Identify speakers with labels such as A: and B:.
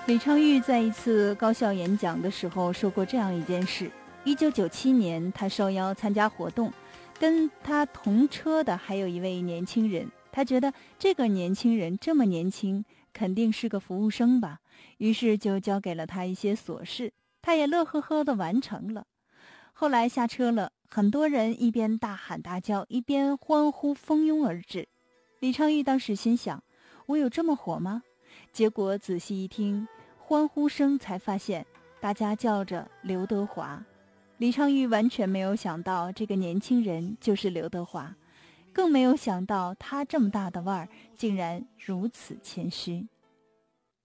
A: 李昌钰在一次高校演讲的时候说过这样一件事：1997年，他受邀参加活动，跟他同车的还有一位年轻人，他觉得这个年轻人这么年轻，肯定是个服务生吧，于是就交给了他一些琐事，他也乐呵呵地完成了。后来下车了，很多人一边大喊大叫，一边欢呼蜂拥而至。李昌钰当时心想：我有这么火吗？结果仔细一听，欢呼声才发现大家叫着刘德华。李昌钰完全没有想到这个年轻人就是刘德华，更没有想到他这么大的腕儿竟然如此谦虚。